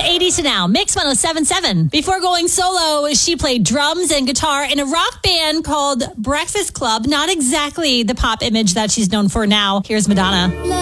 80s to now, Mix 107.7. Before going solo, she played drums and guitar in a rock band called Breakfast Club. Not exactly the pop image that she's known for now. Here's Madonna.